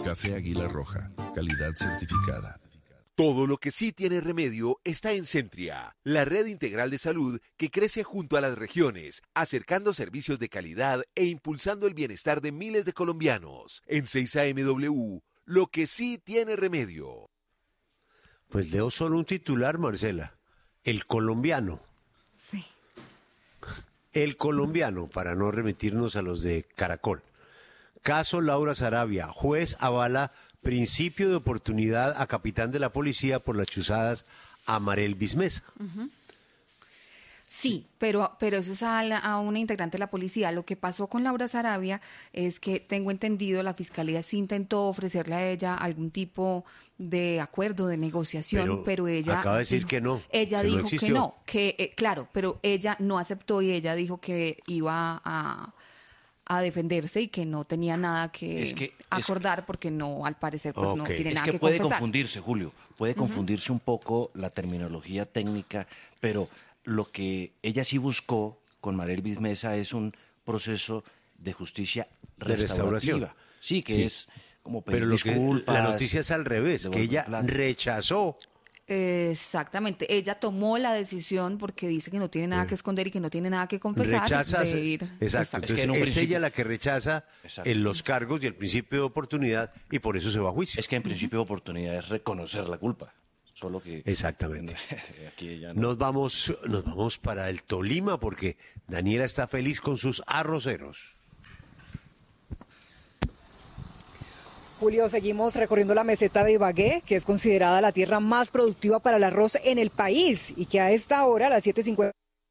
Café Águila Roja, calidad certificada. Todo lo que sí tiene remedio está en Centria, la red integral de salud que crece junto a las regiones, acercando servicios de calidad e impulsando el bienestar de miles de colombianos. En 6AMW, lo que sí tiene remedio. Pues leo solo un titular, Marcela. El colombiano. Sí. El colombiano, para no remitirnos a los de Caracol. Caso Laura Sarabia. Juez avala principio de oportunidad a capitán de la policía por las chuzadas a Marel Bismesa. Sí, pero eso es a una integrante de la policía. Lo que pasó con Laura Sarabia es que, tengo entendido, la fiscalía sí intentó ofrecerle a ella algún tipo de acuerdo, de negociación, pero ella acaba de decir que no. Ella que dijo no que no, claro, pero ella no aceptó y ella dijo que iba a defenderse y que no tenía nada que acordar porque no, al parecer, pues no tiene nada que confesar. Puede confundirse, Julio, puede confundirse un poco la terminología técnica, pero lo que ella sí buscó con Marel Bismesa es un proceso de justicia restaurativa. Sí, es como pedir disculpas. La noticia es al revés, que ella rechazó. Exactamente, ella tomó la decisión porque dice que no tiene nada que esconder y que no tiene nada que confesar. Exacto, entonces es ella la que rechaza los cargos y el principio de oportunidad y por eso se va a juicio. Es que en principio de oportunidad es reconocer la culpa. Solo que exactamente. Aquí ella no. Nos vamos para el Tolima porque Daniela está feliz con sus arroceros. Julio, seguimos recorriendo la meseta de Ibagué, que es considerada la tierra más productiva para el arroz en el país y que a esta hora, a las 7:50.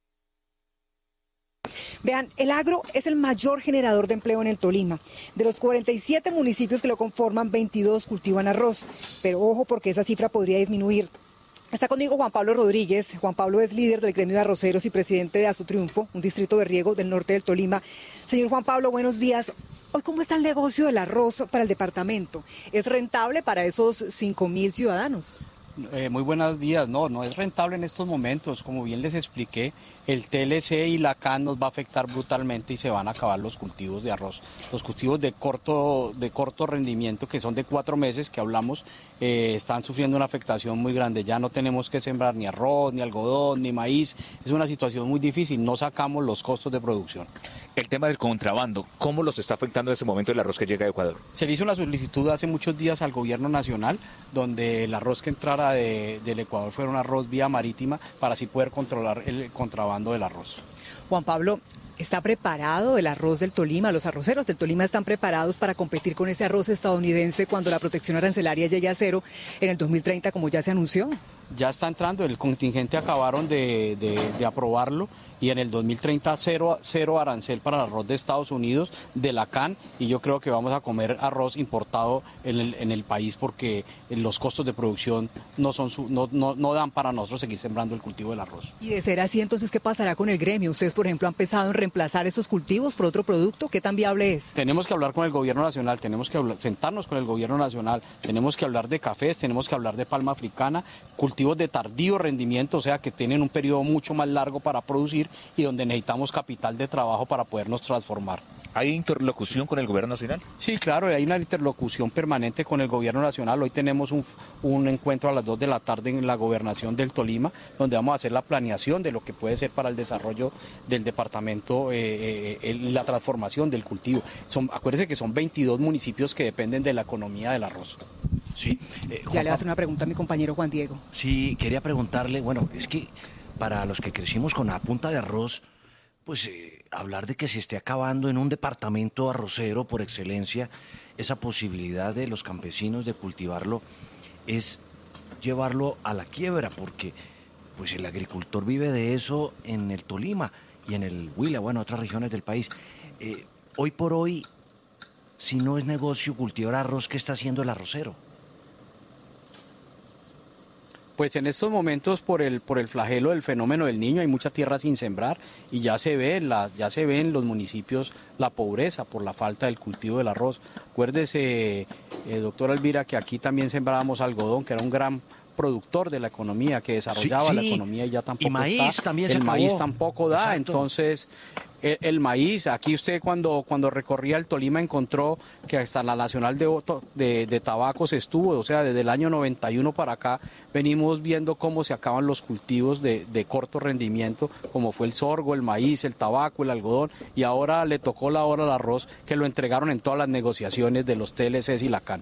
Vean, el agro es el mayor generador de empleo en el Tolima. De los 47 municipios que lo conforman, 22 cultivan arroz. Pero ojo, porque esa cifra podría disminuir. Está conmigo Juan Pablo Rodríguez. Juan Pablo es líder del gremio de arroceros y presidente de Azotriunfo, un distrito de riego del norte del Tolima. Señor Juan Pablo, buenos días. Hoy, ¿cómo está el negocio del arroz para el departamento? ¿Es rentable para esos 5.000 ciudadanos? Muy buenos días. No es rentable en estos momentos. Como bien les expliqué, el TLC y la CAN nos va a afectar brutalmente y se van a acabar los cultivos de arroz. Los cultivos de corto rendimiento, que son de 4 meses que hablamos, están sufriendo una afectación muy grande. Ya no tenemos que sembrar ni arroz, ni algodón, ni maíz. Es una situación muy difícil. No sacamos los costos de producción. El tema del contrabando, ¿cómo los está afectando en ese momento el arroz que llega de Ecuador? Se le hizo una solicitud hace muchos días al gobierno nacional, donde el arroz que entrara del Ecuador fuera un arroz vía marítima para así poder controlar el contrabando del arroz. Juan Pablo, ¿está preparado el arroz del Tolima? ¿Los arroceros del Tolima están preparados para competir con ese arroz estadounidense cuando la protección arancelaria llegue a cero en el 2030, como ya se anunció? Ya está entrando, el contingente acabaron de aprobarlo y en el 2030 cero arancel para el arroz de Estados Unidos, de la CAN, y yo creo que vamos a comer arroz importado en el país porque los costos de producción no dan para nosotros seguir sembrando el cultivo del arroz. Y de ser así, entonces, ¿qué pasará con el gremio? Ustedes, por ejemplo, han pensado en reemplazar esos cultivos por otro producto. ¿Qué tan viable es? Tenemos que hablar con el gobierno nacional, tenemos que sentarnos con el gobierno nacional, tenemos que hablar de cafés, tenemos que hablar de palma africana, cultivos de tardío rendimiento, o sea que tienen un periodo mucho más largo para producir y donde necesitamos capital de trabajo para podernos transformar. ¿Hay interlocución con el gobierno nacional? Sí, claro, hay una interlocución permanente con el gobierno nacional. Hoy tenemos un encuentro a las 2 de la tarde en la gobernación del Tolima, donde vamos a hacer la planeación de lo que puede ser para el desarrollo del departamento, la transformación del cultivo. Acuérdense que son 22 municipios que dependen de la economía del arroz. Sí. Ya le voy a hacer una pregunta a mi compañero Juan Diego. Sí, quería preguntarle, bueno, es que para los que crecimos con la punta de arroz, pues hablar de que se esté acabando en un departamento arrocero por excelencia, esa posibilidad de los campesinos de cultivarlo es llevarlo a la quiebra, porque pues el agricultor vive de eso en el Tolima y en el Huila, bueno, otras regiones del país. Hoy por hoy, si no es negocio cultivar arroz, ¿qué está haciendo el arrocero? Pues en estos momentos por el flagelo del fenómeno del Niño hay mucha tierra sin sembrar y ya se ve en los municipios la pobreza por la falta del cultivo del arroz. Acuérdese, doctora Elvira, que aquí también sembrábamos algodón, que era un gran productor de la economía, que desarrollaba la economía y ya tampoco y maíz está. También se el acabó. Maíz tampoco da, Exacto. entonces el maíz, aquí usted cuando recorría el Tolima encontró que hasta la Nacional de Tabacos estuvo, o sea, desde el año 91 para acá venimos viendo cómo se acaban los cultivos de corto rendimiento, como fue el sorgo, el maíz, el tabaco, el algodón, y ahora le tocó la hora al arroz, que lo entregaron en todas las negociaciones de los TLCs y la CAN.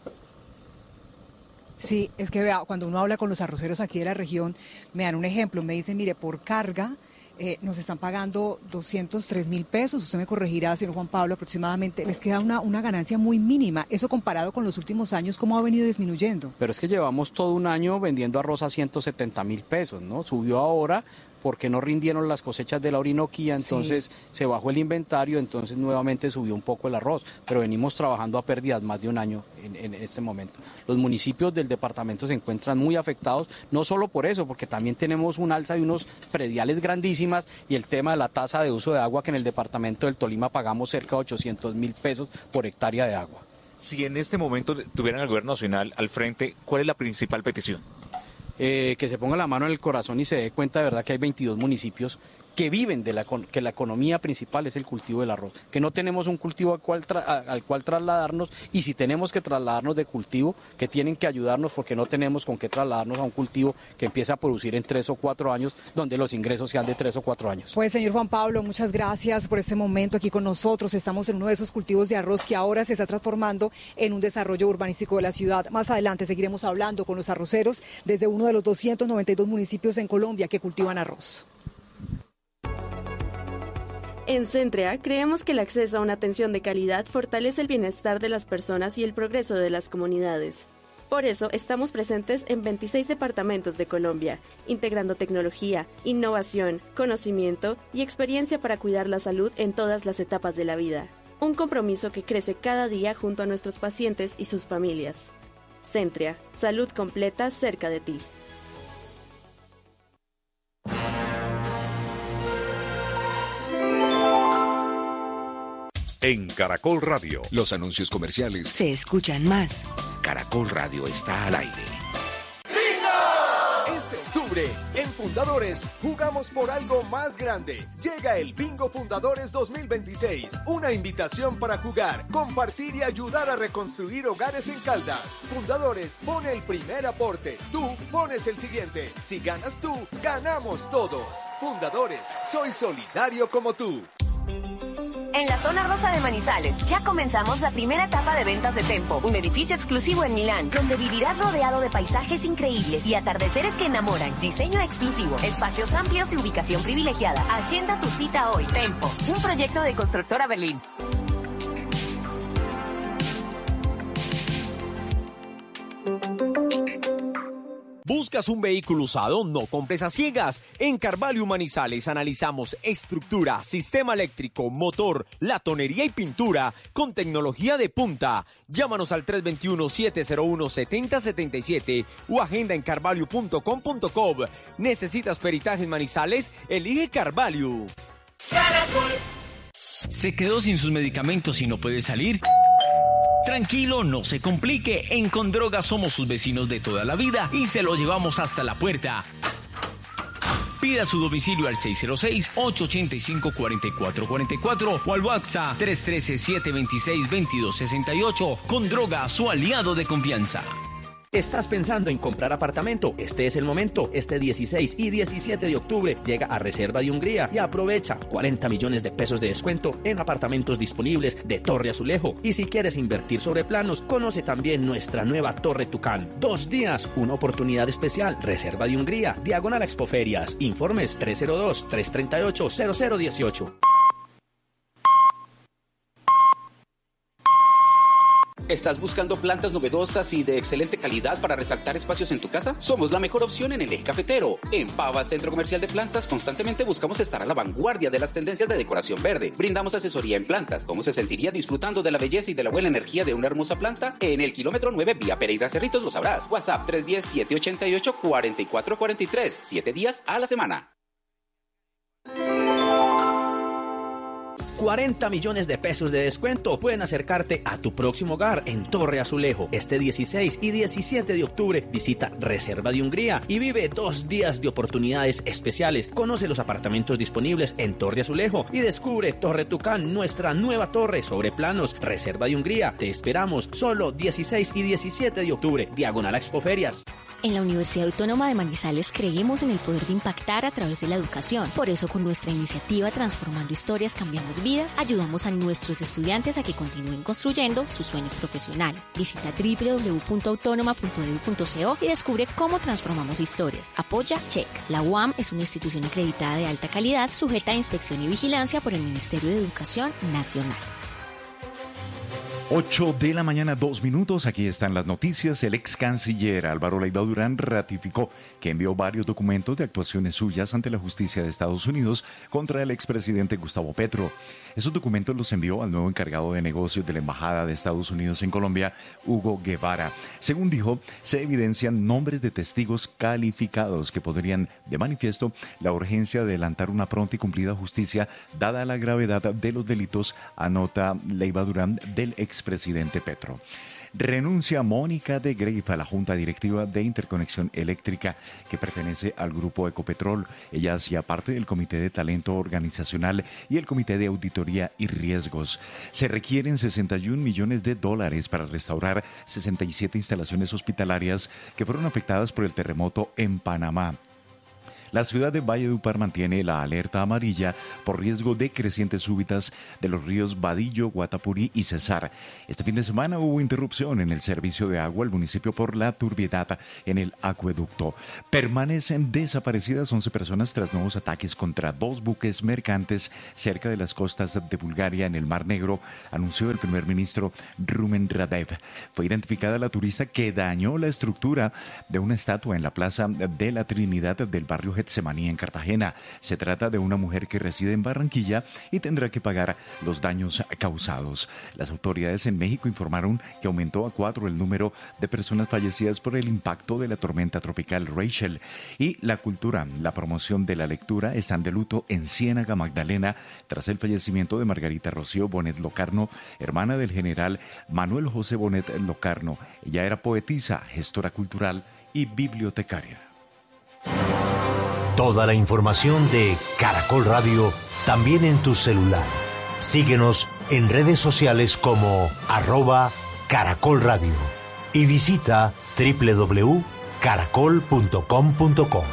Sí, es que vea, cuando uno habla con los arroceros aquí de la región, me dan un ejemplo, me dicen, mire, por carga nos están pagando 203.000 pesos, usted me corregirá, señor Juan Pablo, aproximadamente, les queda una ganancia muy mínima, eso comparado con los últimos años, ¿cómo ha venido disminuyendo? Pero es que llevamos todo un año vendiendo arroz a 170.000 pesos, ¿no? Subió ahora porque no rindieron las cosechas de la Orinoquía, entonces se bajó el inventario, entonces nuevamente subió un poco el arroz, pero venimos trabajando a pérdidas más de un año en este momento. Los municipios del departamento se encuentran muy afectados, no solo por eso, porque también tenemos un alza de unos prediales grandísimas y el tema de la tasa de uso de agua, que en el departamento del Tolima pagamos cerca de 800.000 pesos por hectárea de agua. Si en este momento tuvieran al gobierno nacional al frente, ¿cuál es la principal petición? Que se ponga la mano en el corazón y se dé cuenta de verdad que hay 22 municipios que viven que la economía principal es el cultivo del arroz, que no tenemos un cultivo al cual trasladarnos, y si tenemos que trasladarnos de cultivo, que tienen que ayudarnos porque no tenemos con qué trasladarnos a un cultivo que empiece a producir en 3 o 4 años, donde los ingresos sean de 3 o 4 años. Pues señor Juan Pablo, muchas gracias por este momento aquí con nosotros. Estamos en uno de esos cultivos de arroz que ahora se está transformando en un desarrollo urbanístico de la ciudad. Más adelante seguiremos hablando con los arroceros desde uno de los 292 municipios en Colombia que cultivan arroz. En Centrea creemos que el acceso a una atención de calidad fortalece el bienestar de las personas y el progreso de las comunidades. Por eso estamos presentes en 26 departamentos de Colombia, integrando tecnología, innovación, conocimiento y experiencia para cuidar la salud en todas las etapas de la vida. Un compromiso que crece cada día junto a nuestros pacientes y sus familias. Centrea, salud completa cerca de ti. En Caracol Radio, los anuncios comerciales se escuchan más. Caracol Radio está al aire. Este octubre, en Fundadores, jugamos por algo más grande. Llega el Bingo Fundadores 2026. Una invitación para jugar, compartir y ayudar a reconstruir hogares en Caldas. Fundadores pone el primer aporte. Tú pones el siguiente. Si ganas tú, ganamos todos. Fundadores, soy solidario como tú. En la zona rosa de Manizales, ya comenzamos la primera etapa de ventas de Tempo, un edificio exclusivo en Milán, donde vivirás rodeado de paisajes increíbles y atardeceres que enamoran, diseño exclusivo, espacios amplios y ubicación privilegiada. Agenda tu cita hoy. Tempo, un proyecto de Constructora Berlín. ¿Buscas un vehículo usado? No compres a ciegas. En Carvalho Manizales analizamos estructura, sistema eléctrico, motor, latonería y pintura con tecnología de punta. Llámanos al 321-701-7077 o agenda en carvalho.com.co. ¿Necesitas peritaje en Manizales? Elige Carvalho. ¿Se quedó sin sus medicamentos y no puede salir? Tranquilo, no se complique. En Condroga somos sus vecinos de toda la vida y se lo llevamos hasta la puerta. Pida su domicilio al 606-885-4444 o al WhatsApp 313-726-2268. Condroga, su aliado de confianza. ¿Estás pensando en comprar apartamento? Este es el momento. Este 16 y 17 de octubre llega a Reserva de Hungría y aprovecha 40 millones de pesos de descuento en apartamentos disponibles de Torre Azulejo. Y si quieres invertir sobre planos, conoce también nuestra nueva Torre Tucán. 2 días, una oportunidad especial. Reserva de Hungría, diagonal Expoferias. Informes 302-338-0018. ¿Estás buscando plantas novedosas y de excelente calidad para resaltar espacios en tu casa? Somos la mejor opción en el eje cafetero. En Pava, Centro Comercial de Plantas, constantemente buscamos estar a la vanguardia de las tendencias de decoración verde. Brindamos asesoría en plantas. ¿Cómo se sentiría disfrutando de la belleza y de la buena energía de una hermosa planta? En el kilómetro 9 vía Pereira Cerritos lo sabrás. WhatsApp 310-788-4443. 7 días a la semana. 40 millones de pesos de descuento. Pueden acercarte a tu próximo hogar en Torre Azulejo. Este 16 y 17 de octubre visita Reserva de Hungría y vive 2 días de oportunidades especiales. Conoce los apartamentos disponibles en Torre Azulejo y descubre Torre Tucán, nuestra nueva torre sobre planos. Reserva de Hungría. Te esperamos solo 16 y 17 de octubre, diagonal a Expoferias. En la Universidad Autónoma de Manizales creemos en el poder de impactar a través de la educación. Por eso, con nuestra iniciativa Transformando Historias, Cambiamos Vidas, ayudamos a nuestros estudiantes a que continúen construyendo sus sueños profesionales. Visita www.autonoma.edu.co y descubre cómo transformamos historias. Apoya CHEC. La UAM es una institución acreditada de alta calidad, sujeta a inspección y vigilancia por el Ministerio de Educación Nacional. 8 de la mañana, 2 minutos. Aquí están las noticias. El ex canciller Álvaro Leiva Durán ratificó que envió varios documentos de actuaciones suyas ante la justicia de Estados Unidos contra el expresidente Gustavo Petro. Esos documentos los envió al nuevo encargado de negocios de la Embajada de Estados Unidos en Colombia, Hugo Guevara. Según dijo, se evidencian nombres de testigos calificados que podrían de manifiesto la urgencia de adelantar una pronta y cumplida justicia dada la gravedad de los delitos, anota Leiva Durán, del expresidente Petro. Renuncia Mónica de Greiff a la Junta Directiva de Interconexión Eléctrica, que pertenece al grupo Ecopetrol. Ella hacía parte del Comité de Talento Organizacional y el Comité de Auditoría y Riesgos. Se requieren $61 millones para restaurar 67 instalaciones hospitalarias que fueron afectadas por el terremoto en Panamá. La ciudad de Valledupar mantiene la alerta amarilla por riesgo de crecientes súbitas de los ríos Badillo, Guatapurí y Cesar. Este fin de semana hubo interrupción en el servicio de agua al municipio por la turbiedad en el acueducto. Permanecen desaparecidas 11 personas tras nuevos ataques contra 2 buques mercantes cerca de las costas de Bulgaria en el Mar Negro, anunció el primer ministro Rumen Radev. Fue identificada la turista que dañó la estructura de una estatua en la Plaza de la Trinidad del barrio Getsemaní en Cartagena. Se trata de una mujer que reside en Barranquilla y tendrá que pagar los daños causados. Las autoridades en México informaron que aumentó a 4 el número de personas fallecidas por el impacto de la tormenta tropical Rachel. Y la cultura, la promoción de la lectura están de luto en Ciénaga Magdalena tras el fallecimiento de Margarita Rocío Bonet Locarno, hermana del general Manuel José Bonet Locarno. Ella era poetisa, gestora cultural y bibliotecaria. Toda la información de Caracol Radio también en tu celular. Síguenos en redes sociales como @Caracol Radio y visita www.caracol.com.co.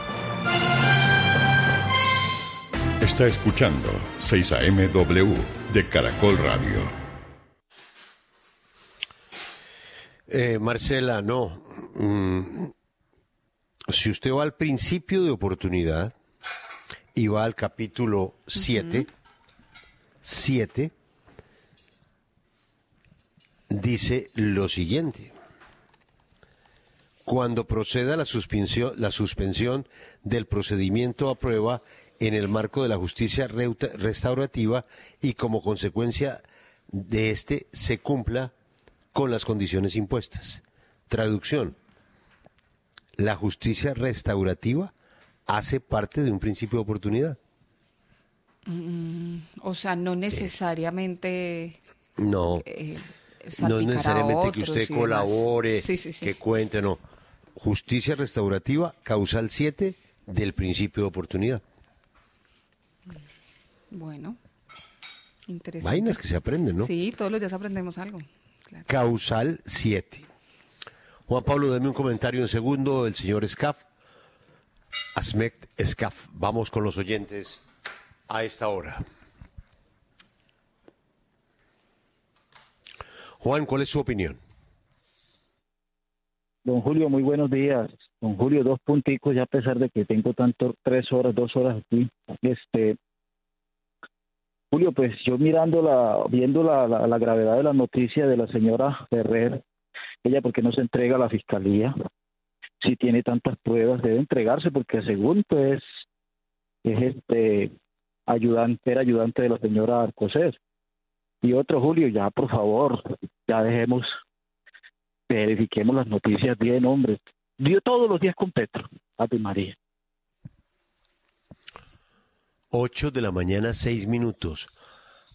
Está escuchando 6 AM/W de Caracol Radio. Marcela, no. Si usted va al principio de oportunidad y va al capítulo 7, dice lo siguiente: cuando proceda la suspensión del procedimiento a prueba en el marco de la justicia restaurativa y como consecuencia de este se cumpla con las condiciones impuestas. Traducción: la justicia restaurativa hace parte de un principio de oportunidad. O sea, no necesariamente... No, no es necesariamente que usted colabore, que cuente, no. Justicia restaurativa, causal 7 del principio de oportunidad. Bueno, interesante. Vainas que se aprenden, ¿no? Sí, todos los días aprendemos algo. Claro. Causal 7. Juan Pablo, deme un comentario en segundo del señor Escaf. Asmet Escaf. Vamos con los oyentes a esta hora. Juan, ¿cuál es su opinión? Don Julio, muy buenos días. Don Julio, 2 punticos, ya a pesar de que tengo 2 horas aquí. Julio, pues yo viendo la gravedad de la noticia de la señora Ferrer, ella porque no se entrega a la fiscalía, si tiene tantas pruebas debe entregarse, porque según pues es era ayudante de la señora Alcocer. Y otro, Julio, ya por favor, ya verifiquemos las noticias bien, hombre. Yo todos los días con Petro, Ave María. 8 de la mañana, 6 minutos.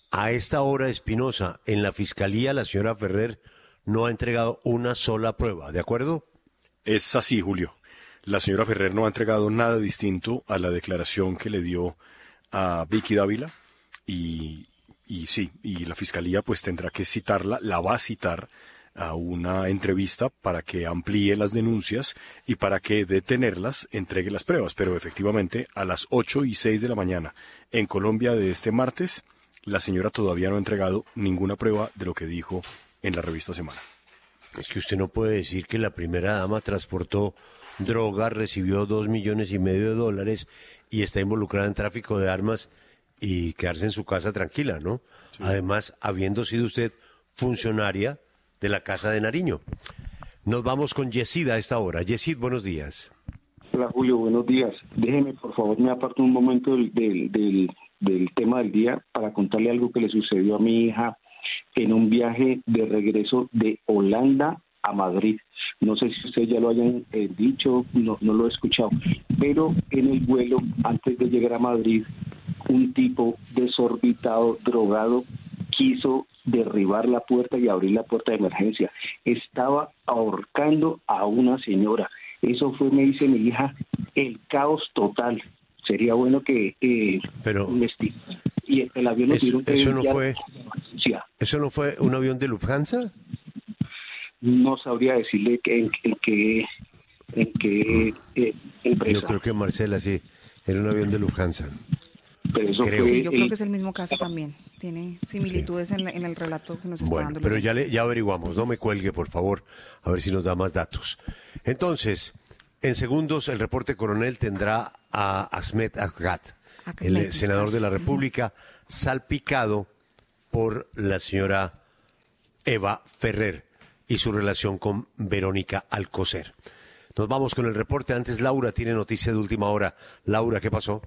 A esta hora, Espinosa, en la Fiscalía la señora Ferrer no ha entregado una sola prueba, ¿de acuerdo? Es así, Julio. La señora Ferrer no ha entregado nada distinto a la declaración que le dio a Vicky Dávila y la Fiscalía pues tendrá que citarla, la va a citar a una entrevista para que amplíe las denuncias y para que de tenerlas entregue las pruebas. Pero efectivamente a las 8:06 de la mañana en Colombia de este martes, la señora todavía no ha entregado ninguna prueba de lo que dijo en la revista Semana. Es que usted no puede decir que la primera dama transportó droga, recibió $2,5 millones y está involucrada en tráfico de armas y quedarse en su casa tranquila, ¿no? Sí. Además, habiendo sido usted funcionaria de la Casa de Nariño. Nos vamos con Yesid a esta hora. Yesid, buenos días. Hola, Julio, buenos días. Déjeme, por favor, me aparto un momento del tema del día para contarle algo que le sucedió a mi hija en un viaje de regreso de Holanda a Madrid. No sé si ustedes ya lo hayan dicho, no lo he escuchado, pero en el vuelo, antes de llegar a Madrid, un tipo desorbitado, drogado, quiso derribar la puerta y abrir la puerta de emergencia. Estaba ahorcando a una señora. Eso fue, me dice mi hija, el caos total. Sería bueno que investiguen. Y el avión lo tuvieron que enviar. ¿Eso no fue un avión de Lufthansa? No sabría decirle en qué empresa. Yo creo que Marcela, sí, era un avión de Lufthansa. Pero eso sí, yo creo que es el mismo caso también. Tiene similitudes en el relato que nos está dando. Pero ya averiguamos, no me cuelgue, por favor, a ver si nos da más datos. Entonces, en segundos, el reporte coronel tendrá a Ahmed Asgat, el senador de la República, salpicado por la señora Eva Ferrer y su relación con Verónica Alcocer. Nos vamos con el reporte. Antes, Laura tiene noticia de última hora. Laura, ¿qué pasó?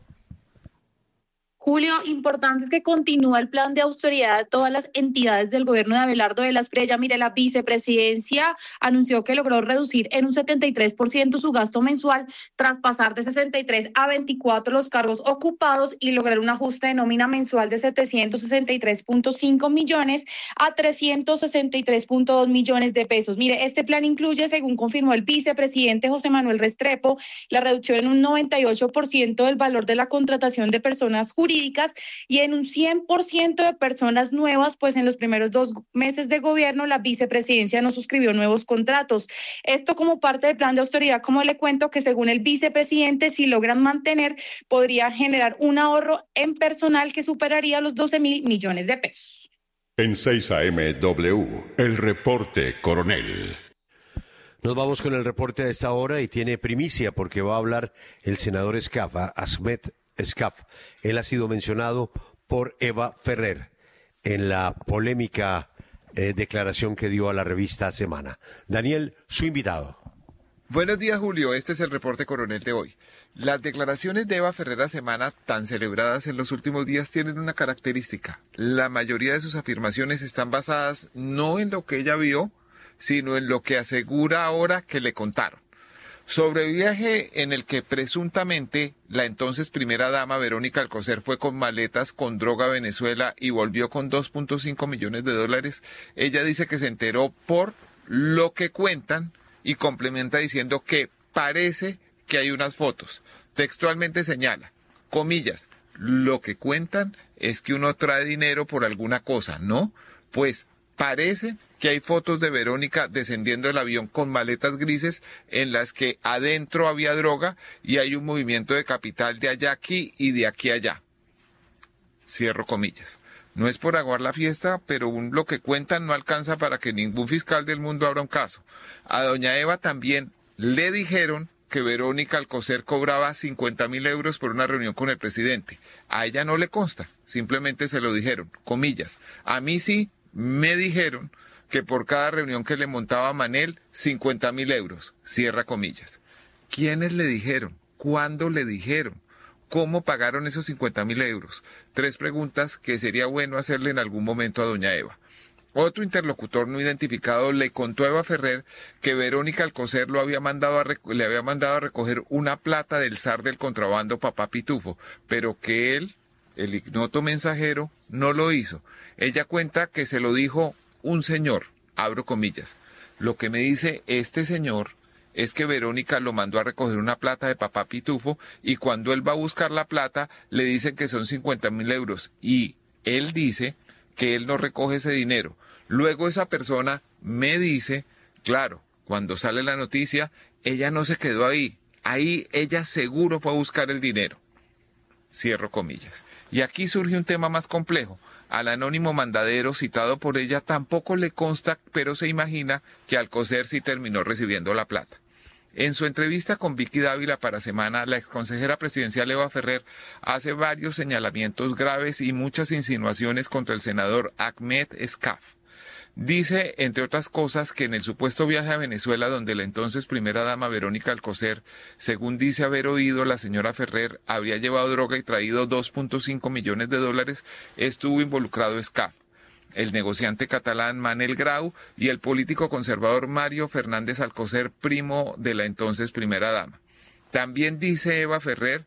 Julio, importante es que continúa el plan de austeridad de todas las entidades del gobierno de Abelardo de la Espriella. Mire, la vicepresidencia anunció que logró reducir en un 73% su gasto mensual tras pasar de 63 a 24 los cargos ocupados y lograr un ajuste de nómina mensual de 763.5 millones a 363.2 millones de pesos. Mire, este plan incluye, según confirmó el vicepresidente José Manuel Restrepo, la reducción en un 98% del valor de la contratación de personas jurídicas y en un 100% de personas nuevas, pues en los primeros 2 meses de gobierno la vicepresidencia no suscribió nuevos contratos. Esto como parte del plan de austeridad, como le cuento, que según el vicepresidente, si logran mantener, podría generar un ahorro en personal que superaría los 12.000 millones de pesos. En 6 AM.W, el reporte coronel. Nos vamos con el reporte a esta hora y tiene primicia porque va a hablar el senador Escaf, Ahmed Escaf. Él ha sido mencionado por Eva Ferrer en la polémica declaración que dio a la revista Semana. Daniel, su invitado. Buenos días, Julio. Este es el reporte coronel de hoy. Las declaraciones de Eva Ferrer a Semana, tan celebradas en los últimos días, tienen una característica. La mayoría de sus afirmaciones están basadas no en lo que ella vio, sino en lo que asegura ahora que le contaron. Sobre el viaje en el que presuntamente la entonces primera dama Verónica Alcocer fue con maletas con droga a Venezuela y volvió con $2.5 millones, ella dice que se enteró por lo que cuentan y complementa diciendo que parece que hay unas fotos. Textualmente señala, comillas, lo que cuentan es que uno trae dinero por alguna cosa, ¿no? Pues parece que hay fotos de Verónica descendiendo del avión con maletas grises en las que adentro había droga y hay un movimiento de capital de allá aquí y de aquí allá. Cierro comillas. No es por aguar la fiesta, pero lo que cuentan no alcanza para que ningún fiscal del mundo abra un caso. A doña Eva también le dijeron que Verónica Alcocer cobraba 50.000 euros por una reunión con el presidente. A ella no le consta, simplemente se lo dijeron, comillas. A mí sí me dijeron que por cada reunión que le montaba Manel, 50.000 euros, cierra comillas. ¿Quiénes le dijeron? ¿Cuándo le dijeron? ¿Cómo pagaron esos 50.000 euros? 3 preguntas que sería bueno hacerle en algún momento a doña Eva. Otro interlocutor no identificado le contó a Eva Ferrer que Verónica Alcocer le había mandado a recoger una plata del zar del contrabando Papá Pitufo, pero que él el ignoto mensajero, no lo hizo. Ella cuenta que se lo dijo un señor, abro comillas. Lo que me dice este señor es que Verónica lo mandó a recoger una plata de papá Pitufo y cuando él va a buscar la plata le dicen que son 50.000 euros y él dice que él no recoge ese dinero. Luego esa persona me dice, claro, cuando sale la noticia, ella no se quedó ahí. Ahí ella seguro fue a buscar el dinero. Cierro comillas. Y aquí surge un tema más complejo. Al anónimo mandadero citado por ella tampoco le consta, pero se imagina que Alcocer sí terminó recibiendo la plata. En su entrevista con Vicky Dávila para Semana, la exconsejera presidencial Eva Ferrer hace varios señalamientos graves y muchas insinuaciones contra el senador Ahmed Escaf. Dice, entre otras cosas, que en el supuesto viaje a Venezuela, donde la entonces primera dama Verónica Alcocer, según dice haber oído la señora Ferrer, habría llevado droga y traído $2.5 millones, estuvo involucrado Escaf, el negociante catalán Manel Grau y el político conservador Mario Fernández Alcocer, primo de la entonces primera dama. También dice Eva Ferrer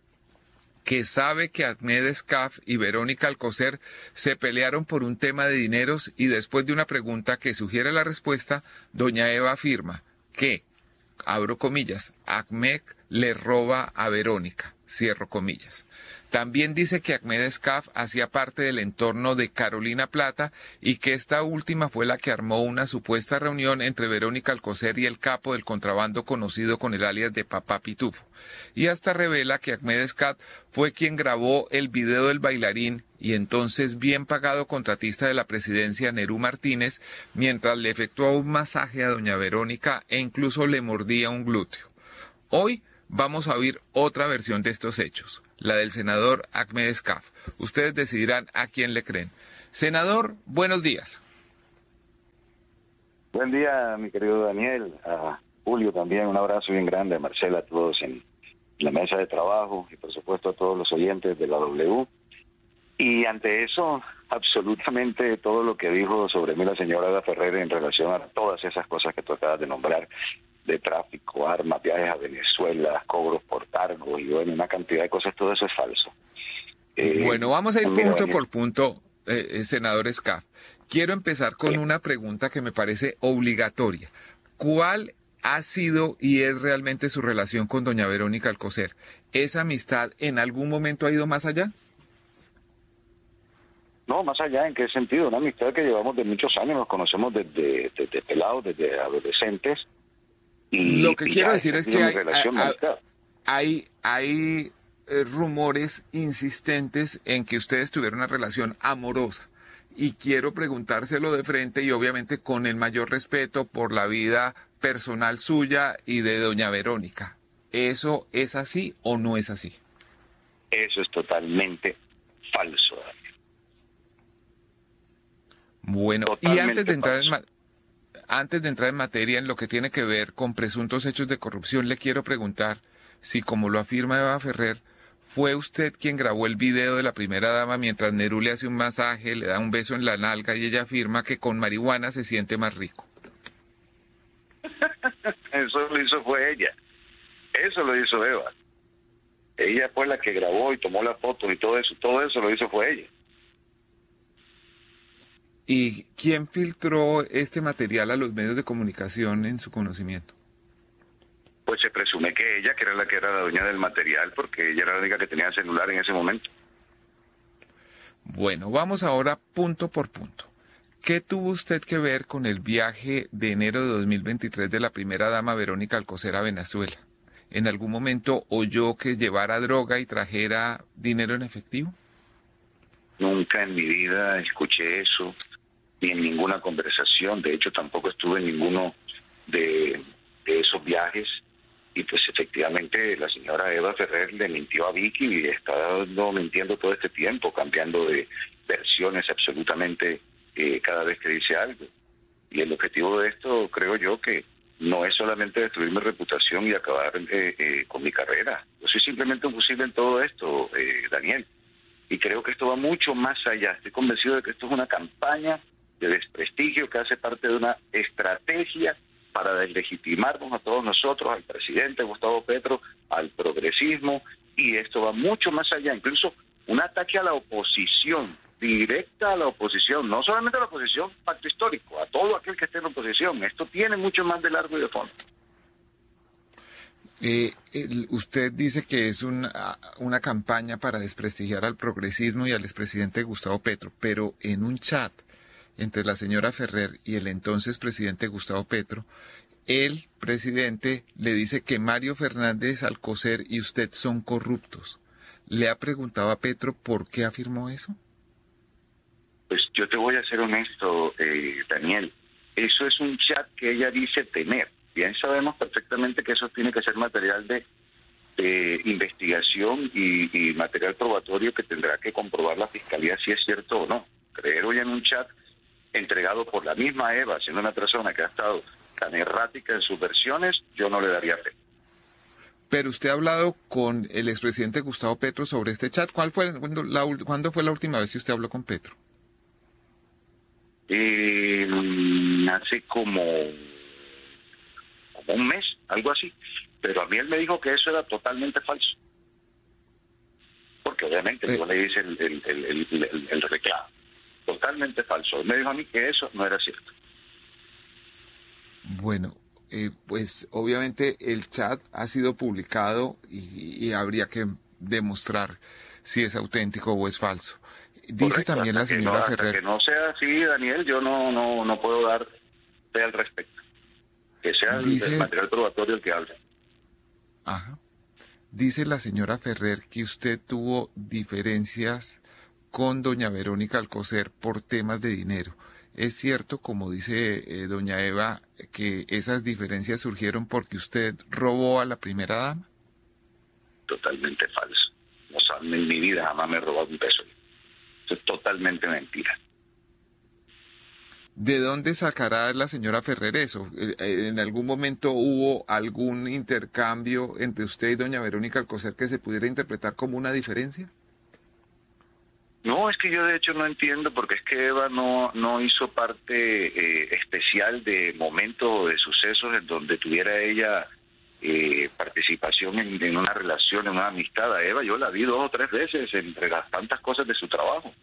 que sabe que Ahmed Escaf y Verónica Alcocer se pelearon por un tema de dineros y después de una pregunta que sugiere la respuesta, doña Eva afirma que, abro comillas, Ahmed le roba a Verónica, cierro comillas. También dice que Ahmed Escaf hacía parte del entorno de Carolina Plata y que esta última fue la que armó una supuesta reunión entre Verónica Alcocer y el capo del contrabando conocido con el alias de Papá Pitufo. Y hasta revela que Ahmed Escaf fue quien grabó el video del bailarín y entonces bien pagado contratista de la presidencia Nerú Martínez mientras le efectuaba un masaje a doña Verónica e incluso le mordía un glúteo. Hoy vamos a oír otra versión de estos hechos, la del senador Ahmed Escaf. Ustedes decidirán a quién le creen. Senador, buenos días. Buen día, mi querido Daniel. A Julio también, un abrazo bien grande. A Marcela, a todos en la mesa de trabajo y por supuesto a todos los oyentes de la W. Y ante eso, absolutamente todo lo que dijo sobre mí la señora Eva Ferrer en relación a todas esas cosas que tú acabas de nombrar, de tráfico, armas, viajes a Venezuela, cobros por cargo y bueno, una cantidad de cosas, todo eso es falso. Bueno, vamos a ir punto por punto, senador Escaf. Quiero empezar con una pregunta que me parece obligatoria. ¿Cuál ha sido y es realmente su relación con doña Verónica Alcocer? ¿Esa amistad en algún momento ha ido más allá? No, más allá, ¿en qué sentido? Una amistad que llevamos de muchos años, nos conocemos desde pelados, desde adolescentes. Y lo que quiero decir es que hay rumores insistentes en que ustedes tuvieron una relación amorosa y quiero preguntárselo de frente y obviamente con el mayor respeto por la vida personal suya y de doña Verónica. ¿Eso es así o no es así? Eso es totalmente falso. Bueno, totalmente. Y antes de entrar en materia en lo que tiene que ver con presuntos hechos de corrupción, le quiero preguntar si, como lo afirma Eva Ferrer, ¿fue usted quien grabó el video de la primera dama mientras Nerú le hace un masaje, le da un beso en la nalga y ella afirma que con marihuana se siente más rico? Eso lo hizo fue ella. Eso lo hizo Eva. Ella fue la que grabó y tomó las fotos y todo eso lo hizo fue ella. ¿Y quién filtró este material a los medios de comunicación en su conocimiento? Pues se presume que ella, que era la dueña del material, porque ella era la única que tenía celular en ese momento. Bueno, vamos ahora punto por punto. ¿Qué tuvo usted que ver con el viaje de enero de 2023 de la primera dama Verónica Alcocer a Venezuela? ¿En algún momento oyó que llevara droga y trajera dinero en efectivo? Nunca en mi vida escuché eso, ni en ninguna conversación. De hecho, tampoco estuve en ninguno de esos viajes. Y pues efectivamente la señora Eva Ferrer le mintió a Vicky y está mintiendo todo este tiempo, cambiando de versiones absolutamente cada vez que dice algo. Y el objetivo de esto, creo yo, que no es solamente destruir mi reputación y acabar con mi carrera. Yo soy simplemente un fusible en todo esto, Daniel. Y creo que esto va mucho más allá. Estoy convencido de que esto es una campaña de desprestigio que hace parte de una estrategia para deslegitimarnos a todos nosotros, al presidente Gustavo Petro, al progresismo, y esto va mucho más allá. Incluso un ataque a la oposición, directa a la oposición, no solamente a la oposición, pacto histórico, a todo aquel que esté en la oposición. Esto tiene mucho más de largo y de fondo. Usted dice que es una campaña para desprestigiar al progresismo y al expresidente Gustavo Petro, pero en un chat entre la señora Ferrer y el entonces presidente Gustavo Petro, el presidente le dice que Mario Fernández Alcocer y usted son corruptos. ¿Le ha preguntado a Petro por qué afirmó eso? Pues yo te voy a ser honesto, Daniel. Eso es un chat que ella dice tener. Bien sabemos perfectamente que eso tiene que ser material de investigación y material probatorio que tendrá que comprobar la Fiscalía si es cierto o no. Creer hoy en un chat entregado por la misma Eva, siendo una persona que ha estado tan errática en sus versiones, yo no le daría fe. Pero usted ha hablado con el expresidente Gustavo Petro sobre este chat. ¿Cuándo fue la última vez que usted habló con Petro? Hace como un mes, algo así. Pero a mí él me dijo que eso era totalmente falso. Porque obviamente yo le hice el reclamo. Totalmente falso. Él me dijo a mí que eso no era cierto. Bueno, pues obviamente el chat ha sido publicado y habría que demostrar si es auténtico o es falso. Dice Correcto, también la señora Ferrer. Hasta que no sea así, Daniel, yo no puedo dar fe al respecto. Que sea el material probatorio el que hable. Ajá. Dice la señora Ferrer que usted tuvo diferencias con doña Verónica Alcocer por temas de dinero. ¿Es cierto, como dice doña Eva, que esas diferencias surgieron porque usted robó a la primera dama? Totalmente falso. No saben, en mi vida jamás me he robado un peso. Eso es totalmente mentira. ¿De dónde sacará la señora Ferrer eso? ¿En algún momento hubo algún intercambio entre usted y doña Verónica Alcocer que se pudiera interpretar como una diferencia? No, es que yo de hecho no entiendo, porque es que Eva no hizo parte especial de momentos o de sucesos en donde tuviera ella participación en una relación, en una amistad. A Eva yo la vi 2 o 3 veces entre las tantas cosas de su trabajo.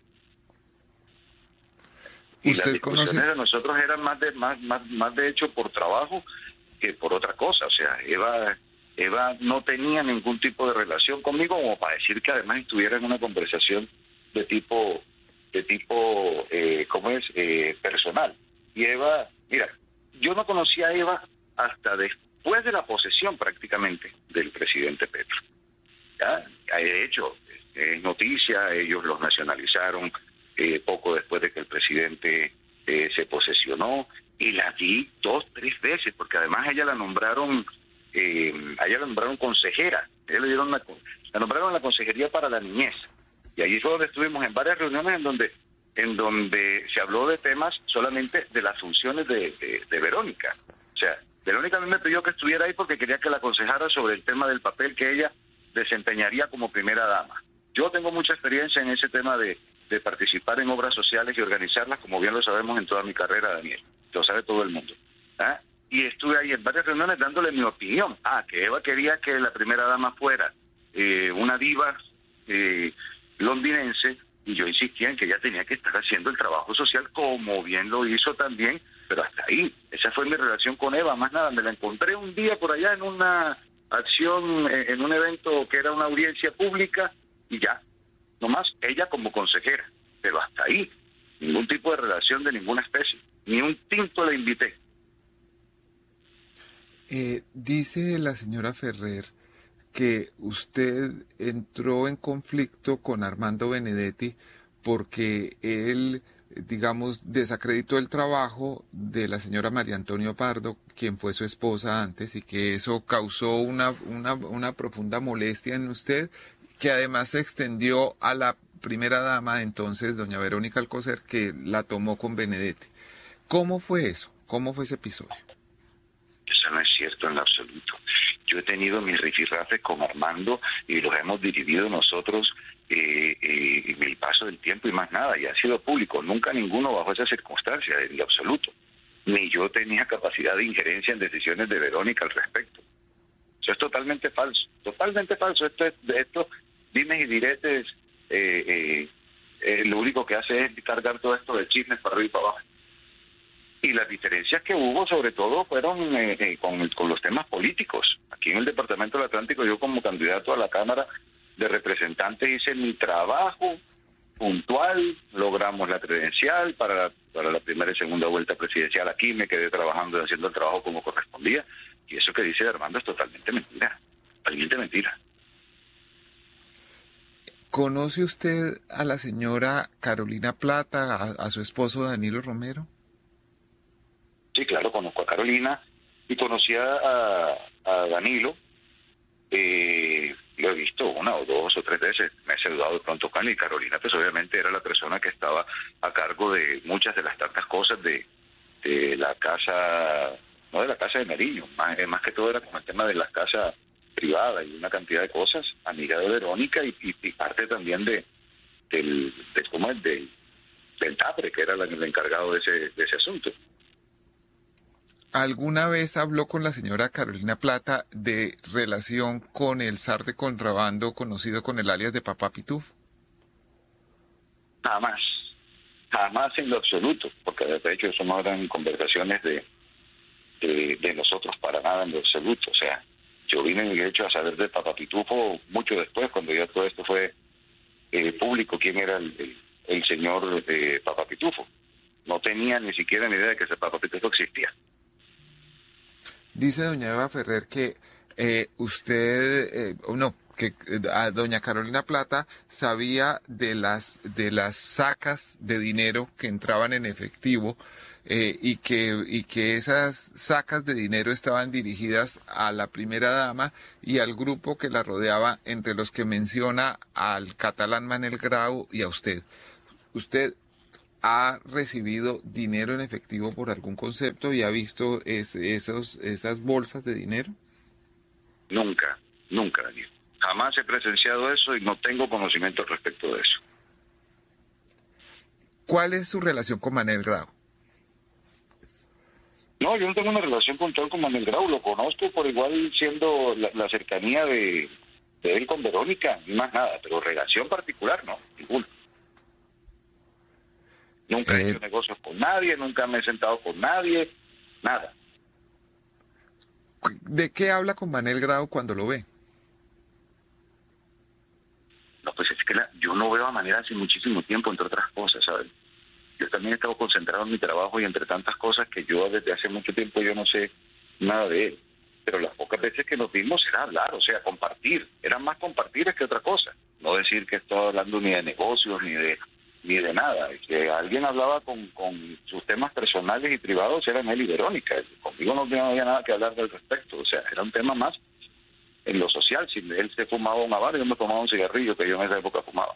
Y las discusiones de nosotros eran más de hecho por trabajo que por otra cosa. O sea, Eva no tenía ningún tipo de relación conmigo como para decir que además estuviera en una conversación de tipo ¿cómo es? Personal. Y Eva, mira, yo no conocía a Eva hasta después de la posesión prácticamente del presidente Petro. ¿Ya? De hecho, es noticia, ellos los nacionalizaron poco después de que el presidente se posesionó, y la vi 2, 3 veces, porque además ella la nombraron consejera. Ella la nombraron a la consejería para la niñez. Y allí fue donde estuvimos en varias reuniones en donde se habló de temas solamente de las funciones de Verónica. O sea, Verónica a mí me pidió que estuviera ahí porque quería que la aconsejara sobre el tema del papel que ella desempeñaría como primera dama. Yo tengo mucha experiencia en ese tema de participar en obras sociales y organizarlas, como bien lo sabemos en toda mi carrera, Daniel. Lo sabe todo el mundo. ¿Ah? Y estuve ahí en varias reuniones dándole mi opinión. Que Eva quería que la primera dama fuera una diva londinense, y yo insistía en que ella tenía que estar haciendo el trabajo social como bien lo hizo también, pero hasta ahí. Esa fue mi relación con Eva, más nada. Me la encontré un día por allá en una acción, en un evento que era una audiencia pública, y ya, nomás ella como consejera, pero hasta ahí, ningún tipo de relación de ninguna especie, ni un tinto le invité. Dice la señora Ferrer que usted entró en conflicto con Armando Benedetti porque él, digamos, desacreditó el trabajo de la señora María Antonio Pardo, quien fue su esposa antes, y que eso causó una profunda molestia en usted, que además se extendió a la primera dama entonces, doña Verónica Alcocer, que la tomó con Benedetti. ¿Cómo fue eso? ¿Cómo fue ese episodio? Eso no es cierto en lo absoluto. Yo he tenido mis rifirrafes con Armando y los hemos dividido nosotros en el paso del tiempo y más nada, y ha sido público. Nunca ninguno bajo esa circunstancia, en lo absoluto. Ni yo tenía capacidad de injerencia en decisiones de Verónica al respecto. Eso es totalmente falso, totalmente falso. Esto dimes y diretes lo único que hace es cargar todo esto de chismes para arriba y para abajo. Y las diferencias que hubo, sobre todo, fueron con los temas políticos. Aquí en el Departamento del Atlántico, yo como candidato a la Cámara de Representantes hice mi trabajo puntual, logramos la credencial para la primera y segunda vuelta presidencial. Aquí me quedé trabajando y haciendo el trabajo como correspondía. Y eso que dice Armando es totalmente mentira, totalmente mentira. ¿Conoce usted a la señora Carolina Plata, a su esposo Danilo Romero? Sí, claro, conozco a Carolina y conocí a Danilo. Lo he visto una o dos o tres veces, me he saludado de pronto con él, y Carolina pues obviamente era la persona que estaba a cargo de muchas de las tantas cosas de la casa, no de la casa de Nariño, más que todo era como el tema de las casas privadas y una cantidad de cosas, amiga de Verónica y parte también del TAPRE, que era el encargado de ese asunto. ¿Alguna vez habló con la señora Carolina Plata de relación con el zar de contrabando conocido con el alias de Papá Pitufo? Jamás en lo absoluto, porque de hecho eso no eran conversaciones de nosotros para nada en lo absoluto. O sea, yo vine de hecho a saber de Papá Pitufo mucho después, cuando ya todo esto fue público, quién era el señor Papá Pitufo. No tenía ni siquiera ni idea de que ese Papá Pitufo existía. Dice doña Eva Ferrer que a doña Carolina Plata sabía de las sacas de dinero que entraban en efectivo y que esas sacas de dinero estaban dirigidas a la primera dama y al grupo que la rodeaba, entre los que menciona al catalán Manel Grau y a usted. ¿Usted ha recibido dinero en efectivo por algún concepto y ha visto esas bolsas de dinero? Nunca, Daniel. Jamás he presenciado eso y no tengo conocimiento respecto de eso. ¿Cuál es su relación con Manel Grau? No, yo no tengo una relación puntual con Manel Grau, lo conozco por igual siendo la cercanía de él con Verónica, ni más nada, pero relación particular no, ninguna. Nunca he hecho negocios con nadie, nunca me he sentado con nadie, nada. ¿De qué habla con Manel Grau cuando lo ve? No, pues es que yo no veo a Manel hace muchísimo tiempo, entre otras cosas, ¿sabes? Yo también he estado concentrado en mi trabajo y entre tantas cosas que yo desde hace mucho tiempo yo no sé nada de él. Pero las pocas veces que nos vimos era hablar, o sea, compartir. Eran más compartires que otra cosa. No decir que estaba hablando ni de negocios ni de nada. Que alguien hablaba con sus temas personales y privados eran él y Verónica. Conmigo no había nada que hablar al respecto. O sea, era un tema más en lo social. Si él se fumaba un habano, yo me tomaba un cigarrillo que yo en esa época fumaba.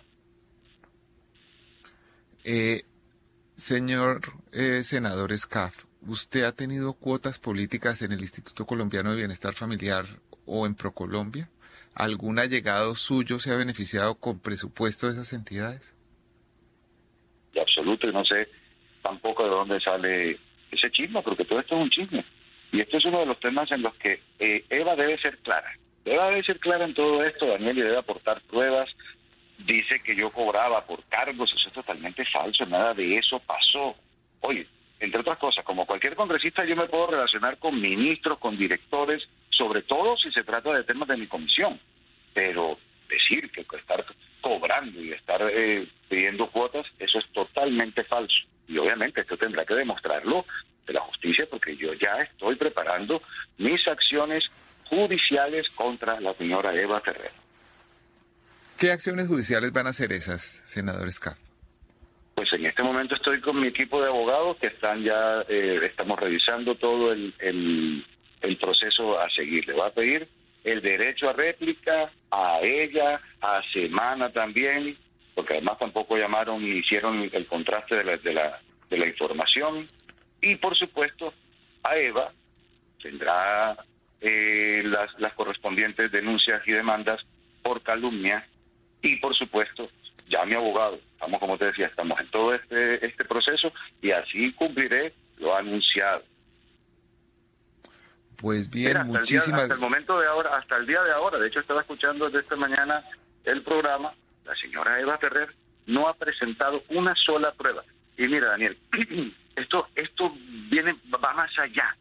Señor senador Scaf, ¿usted ha tenido cuotas políticas en el Instituto Colombiano de Bienestar Familiar o en ProColombia? ¿Algún allegado suyo se ha beneficiado con presupuesto de esas entidades? De absoluto, y no sé tampoco de dónde sale ese chisme, porque todo esto es un chisme. Y esto es uno de los temas en los que Eva debe ser clara. Eva debe ser clara en todo esto, Daniel, y debe aportar pruebas. Dice que yo cobraba por cargos, eso es totalmente falso, nada de eso pasó. Oye, entre otras cosas, como cualquier congresista yo me puedo relacionar con ministros, con directores, sobre todo si se trata de temas de mi comisión, pero decir que estar cobrando y estar pidiendo cuotas, eso es totalmente falso. Y obviamente esto tendrá que demostrarlo de la justicia, porque yo ya estoy preparando mis acciones judiciales contra la señora Eva Ferrer. ¿Qué acciones judiciales van a hacer esas, senador Scaf? Pues en este momento estoy con mi equipo de abogados que están ya, estamos revisando todo el proceso a seguir. Le voy a pedir el derecho a réplica a ella, a Semana también, porque además tampoco llamaron y hicieron el contraste de la información. Y por supuesto a Eva tendrá las correspondientes denuncias y demandas por calumnia. Y por supuesto, ya mi abogado, estamos, como te decía, estamos en todo este proceso y así cumpliré lo anunciado. Pues bien, Mira, muchísimas... hasta el momento de ahora, hasta el día de ahora, de hecho estaba escuchando desde esta mañana el programa la señora Eva Ferrer no ha presentado una sola prueba. Y mira, Daniel, esto va más allá.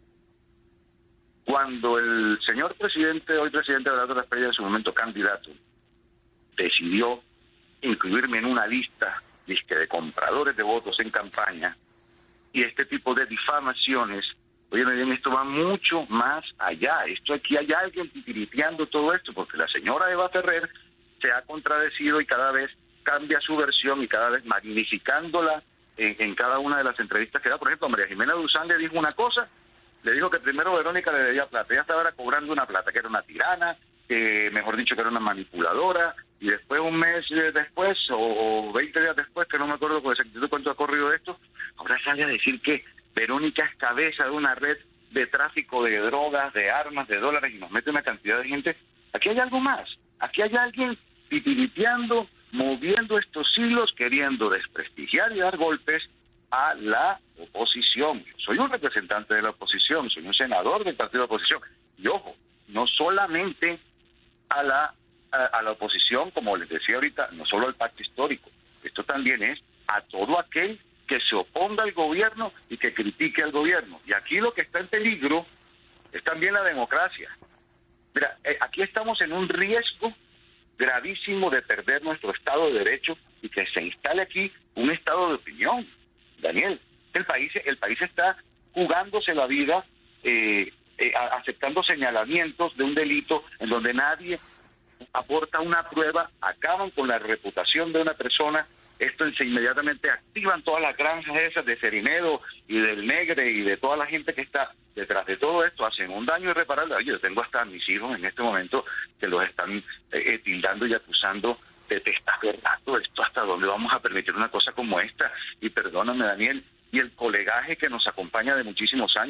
Cuando el señor presidente, hoy presidente Abelardo Las Preyas, en su momento candidato, decidió incluirme en una lista de compradores de votos en campaña, y este tipo de difamaciones, oye, bien, esto va mucho más allá. Esto aquí hay alguien titiriteando todo esto, porque la señora Eva Ferrer se ha contradecido y cada vez cambia su versión y cada vez magnificándola en cada una de las entrevistas que da. Por ejemplo, María Jimena Duzán le dijo una cosa, le dijo que primero Verónica le debía plata, ella estaba cobrando una plata, que era una tirana, que mejor dicho que era una manipuladora, y después un mes después o 20 días después, que no me acuerdo con exactitud cuánto ha corrido esto, ahora sale a decir que Verónica es cabeza de una red de tráfico de drogas, de armas, de dólares, y nos mete una cantidad de gente. Aquí hay algo más, aquí hay alguien titiriteando, moviendo estos hilos, queriendo desprestigiar y dar golpes a la oposición. Yo soy un representante de la oposición, soy un senador del partido de la oposición. Y ojo, no solamente a la oposición, como les decía ahorita, no solo al pacto histórico, esto también es a todo aquel que se oponga al gobierno y que critique al gobierno. Y aquí lo que está en peligro es también la democracia. Mira, aquí estamos en un riesgo gravísimo de perder nuestro Estado de Derecho y que se instale aquí un estado de opinión. Daniel, el país está jugándose la vida, aceptando señalamientos de un delito en donde nadie aporta una prueba, acaban con la reputación de una persona. Esto inmediatamente activan todas las granjas esas de Cerinedo y del Negre y de toda la gente que está detrás de todo esto, hacen un daño irreparable. Yo tengo hasta a mis hijos en este momento que los están tildando y acusando de testaferrato. Esto hasta dónde vamos a permitir una cosa como esta. Y perdóname, Daniel, y el colegaje que nos acompaña de muchísimos años.